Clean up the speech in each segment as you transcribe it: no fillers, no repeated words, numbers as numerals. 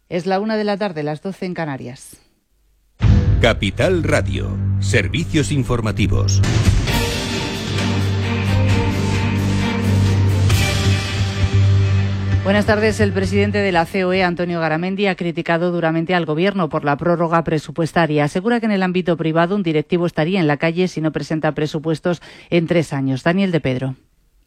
Es la 1:00 PM, las 12 en Canarias. Capital Radio, servicios informativos. Buenas tardes. El presidente de la COE, Antonio Garamendi, ha criticado duramente al Gobierno por la prórroga presupuestaria. Asegura que en el ámbito privado un directivo estaría en la calle si no presenta presupuestos en 3 años. Daniel de Pedro.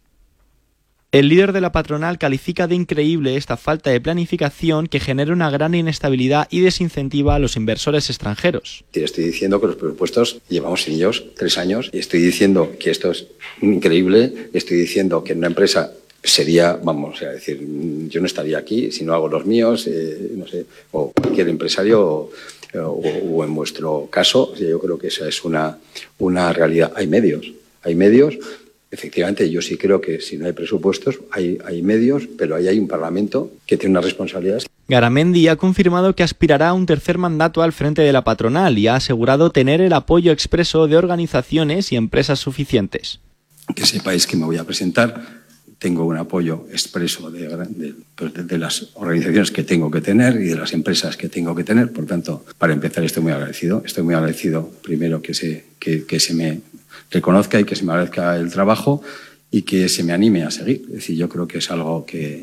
El líder de la patronal califica de increíble esta falta de planificación que genera una gran inestabilidad y desincentiva a los inversores extranjeros. Estoy diciendo que los presupuestos llevamos sin ellos 3 años y estoy diciendo que esto es increíble. Estoy diciendo que en una empresa sería, vamos a decir, yo no estaría aquí si no hago los míos, no sé, o cualquier empresario o en vuestro caso. Yo creo que esa es una realidad. Hay medios. Efectivamente, yo sí creo que si no hay presupuestos, hay medios, pero ahí hay un Parlamento que tiene unas responsabilidades. Garamendi ha confirmado que aspirará a un tercer mandato al frente de la patronal y ha asegurado tener el apoyo expreso de organizaciones y empresas suficientes. Que sepáis que me voy a presentar. Tengo un apoyo expreso de las organizaciones que tengo que tener y de las empresas que tengo que tener. Por tanto, para empezar, estoy muy agradecido. Estoy muy agradecido, primero, que se me reconozca y que se me agradezca el trabajo y que se me anime a seguir. Es decir, yo creo que es algo que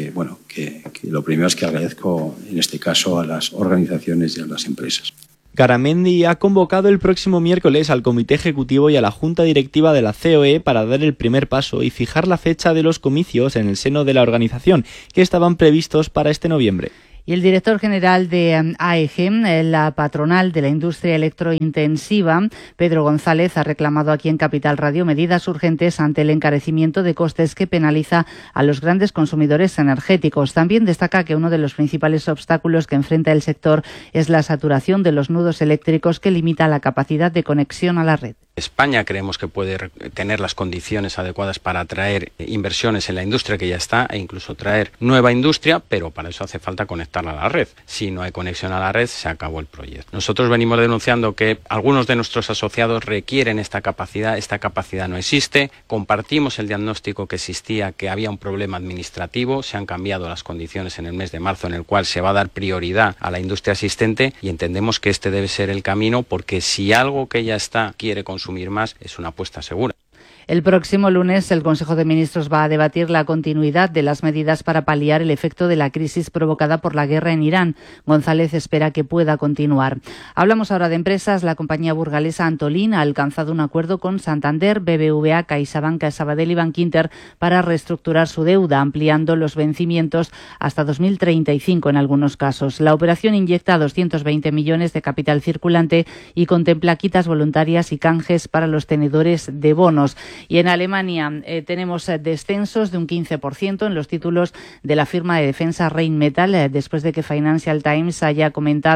lo primero es que agradezco, en este caso, a las organizaciones y a las empresas. Garamendi ha convocado el próximo miércoles al Comité Ejecutivo y a la Junta Directiva de la COE para dar el primer paso y fijar la fecha de los comicios en el seno de la organización, que estaban previstos para este noviembre. Y el director general de AEG, la patronal de la industria electrointensiva, Pedro González, ha reclamado aquí en Capital Radio medidas urgentes ante el encarecimiento de costes que penaliza a los grandes consumidores energéticos. También destaca que uno de los principales obstáculos que enfrenta el sector es la saturación de los nudos eléctricos que limita la capacidad de conexión a la red. España creemos que puede tener las condiciones adecuadas para atraer inversiones en la industria que ya está e incluso traer nueva industria, pero para eso hace falta conectarla a la red. Si no hay conexión a la red, se acabó el proyecto. Nosotros venimos denunciando que algunos de nuestros asociados requieren esta capacidad no existe. Compartimos el diagnóstico que existía, que había un problema administrativo, se han cambiado las condiciones en el mes de marzo en el cual se va a dar prioridad a la industria existente y entendemos que este debe ser el camino porque si algo que ya está quiere consumir más, es una apuesta segura. El próximo lunes el Consejo de Ministros va a debatir la continuidad de las medidas para paliar el efecto de la crisis provocada por la guerra en Irán. González espera que pueda continuar. Hablamos ahora de empresas. La compañía burgalesa Antolín ha alcanzado un acuerdo con Santander, BBVA, CaixaBank, Sabadell y Bankinter para reestructurar su deuda, ampliando los vencimientos hasta 2035 en algunos casos. La operación inyecta 220 millones de capital circulante y contempla quitas voluntarias y canjes para los tenedores de bonos. Y en Alemania tenemos descensos de un 15% en los títulos de la firma de defensa Rheinmetall después de que Financial Times haya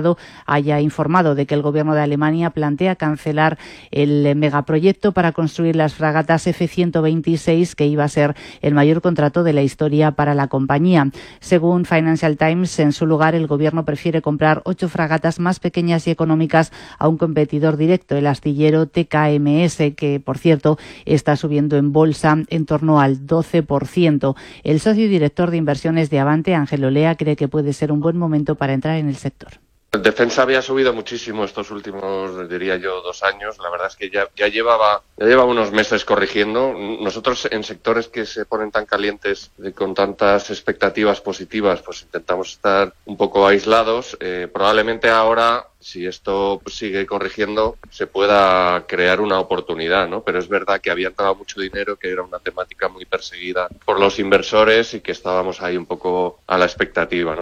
informado de que el gobierno de Alemania plantea cancelar el megaproyecto para construir las fragatas F-126, que iba a ser el mayor contrato de la historia para la compañía. Según Financial Times, en su lugar el gobierno prefiere comprar 8 fragatas más pequeñas y económicas a un competidor directo, el astillero TKMS, que por cierto está subiendo en bolsa en torno al 12%. El socio y director de inversiones de Avante, Ángel Olea, cree que puede ser un buen momento para entrar en el sector. Defensa había subido muchísimo estos últimos, diría yo, 2 años. La verdad es que ya llevaba unos meses corrigiendo. Nosotros en sectores que se ponen tan calientes, con tantas expectativas positivas, pues intentamos estar un poco aislados. Probablemente ahora, si esto sigue corrigiendo, se pueda crear una oportunidad, ¿no? Pero es verdad que había entrado mucho dinero, que era una temática muy perseguida por los inversores y que estábamos ahí un poco a la expectativa, ¿no?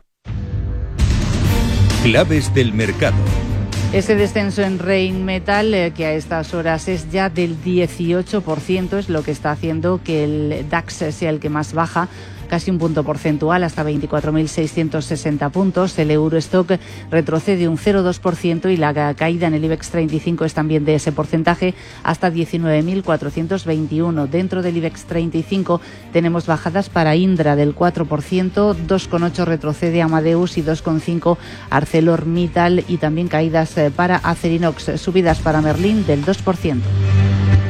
Claves del mercado. Ese descenso en Rheinmetall, que a estas horas es ya del 18%, es lo que está haciendo que el DAX sea el que más baja, casi un punto porcentual, hasta 24.660 puntos. El Eurostock retrocede un 0,2% y la caída en el IBEX 35 es también de ese porcentaje, hasta 19.421. Dentro del IBEX 35 tenemos bajadas para Indra del 4%, 2,8 retrocede Amadeus y 2,5 ArcelorMittal, y también caídas para Acerinox, subidas para Merlin del 2%.